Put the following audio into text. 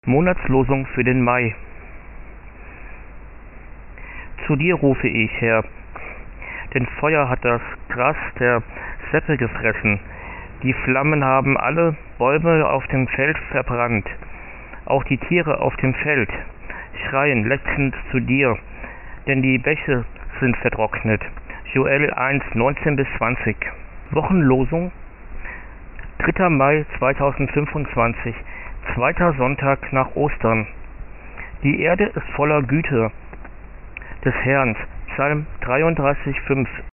Monatslosung für den Mai. Zu dir rufe ich, Herr, denn Feuer hat das Gras der Steppe gefressen. Die Flammen haben alle Bäume auf dem Feld verbrannt. Auch die Tiere auf dem Feld schreien lechzend zu dir, denn die Bäche sind vertrocknet. Joel 1, 19-20. Wochenlosung 3. Mai 2025, zweiter Sonntag nach Ostern. Die Erde ist voller Güte des Herrn. Psalm 33,5.